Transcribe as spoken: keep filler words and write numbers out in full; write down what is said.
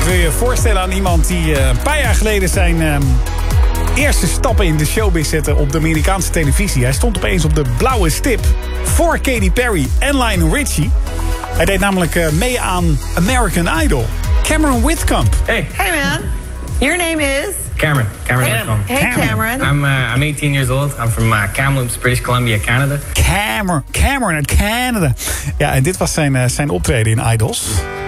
wil je voorstellen aan iemand die uh, een paar jaar geleden zijn uh, eerste stappen in de showbiz zette op de Amerikaanse televisie. Hij stond opeens op de blauwe stip voor Katy Perry en Lionel Richie. Hij deed namelijk uh, mee aan American Idol. Cameron Whitcomb. Hey. Hey man, your name is? Cameron. Cameron. Hey, hey Cameron. I'm uh, I'm eighteen years old. I'm from uh, Kamloops, British Columbia, Canada. Cameron. Cameron uit Canada. Ja, en dit was zijn, uh, zijn optreden in Idols.